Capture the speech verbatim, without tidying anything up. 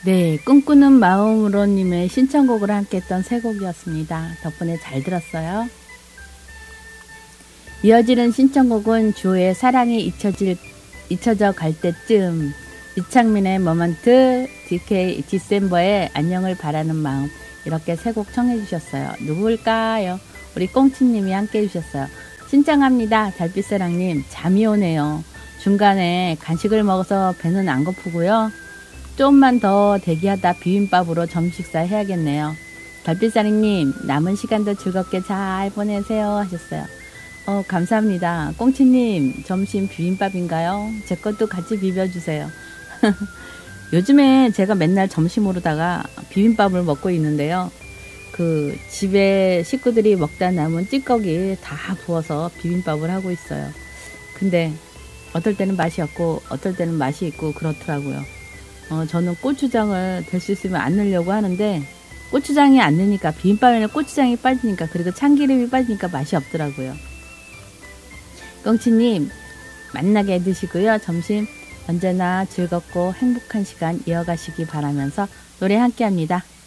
네, 꿈꾸는 마음으로님의 신청곡으로 함께 했던 세 곡이었습니다. 덕분에 잘 들었어요. 이어지는 신청곡은 주호의 사랑이 잊혀질, 잊혀져 갈 때쯤, 이창민의 모먼트, 디케이 디셈버의 안녕을 바라는 마음, 이렇게 세 곡 청해 주셨어요. 누구일까요? 우리 꽁치님이 함께 해주셨어요. 신청합니다. 달빛사랑님. 잠이 오네요. 중간에 간식을 먹어서 배는 안 고프고요. 조금만 더 대기하다 비빔밥으로 점심식사 해야겠네요. 달빛사랑님, 남은 시간도 즐겁게 잘 보내세요 하셨어요. 어, 감사합니다. 꽁치님, 점심 비빔밥인가요? 제 것도 같이 비벼주세요. 요즘에 제가 맨날 점심으로다가 비빔밥을 먹고 있는데요. 그 집에 식구들이 먹다 남은 찌꺼기 다 부어서 비빔밥을 하고 있어요. 근데 어떨 때는 맛이 없고 어떨 때는 맛이 있고 그렇더라고요. 어, 저는 고추장을 될 수 있으면 안 넣으려고 하는데 고추장이 안 넣으니까 비빔밥에는 고추장이 빠지니까 그리고 참기름이 빠지니까 맛이 없더라고요. 꽁치님 만나게 드시고요. 점심 언제나 즐겁고 행복한 시간 이어가시기 바라면서 노래 함께 합니다.